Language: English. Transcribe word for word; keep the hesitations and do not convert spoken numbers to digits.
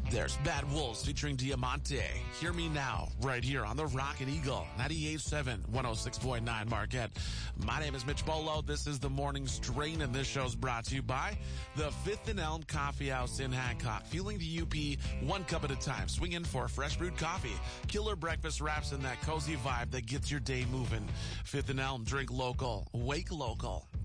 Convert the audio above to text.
There's Bad Wolves featuring Diamante. Hear Me Now, right here on the Rocket Eagle, ninety-eight point seven, one oh six point nine Marquette. My name is Mitch Bolo. This is the Morning Strain, and this show's brought to you by the Fifth and Elm Coffee House in Hancock. Fueling the U P one cup at a time. Swing in for fresh brewed coffee, killer breakfast wraps, and that cozy vibe that gets your day moving. Fifth and Elm, drink local, wake local.